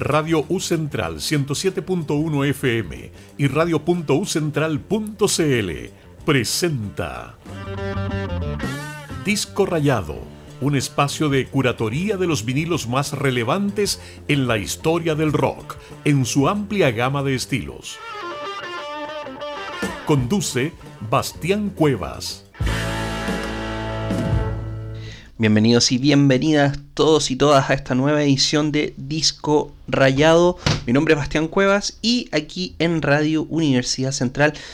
Radio U Central 107.1 FM y radio.ucentral.cl presenta Disco Rayado, un espacio de curatoría de los vinilos más relevantes en la historia del rock, en su amplia gama de estilos. Conduce Bastián Cuevas. Bienvenidos y bienvenidas todos y todas a esta nueva edición de Disco Rayado. Mi nombre es Bastián Cuevas y aquí en Radio Universidad Central